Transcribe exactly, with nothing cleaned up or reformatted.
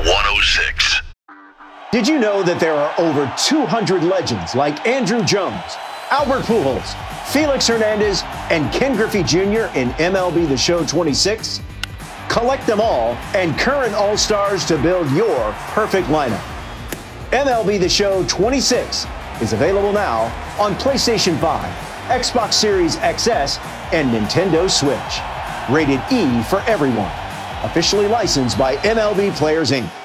one oh six. Did you know that there are over two hundred legends like Andrew Jones, Albert Pujols, Felix Hernandez, and Ken Griffey Junior in M L B The Show twenty-six? Collect them all and current All-Stars to build your perfect lineup. M L B The Show twenty-six is available now on PlayStation five, Xbox Series X S, and Nintendo Switch. Rated E for everyone. Officially licensed by M L B Players, Incorporated.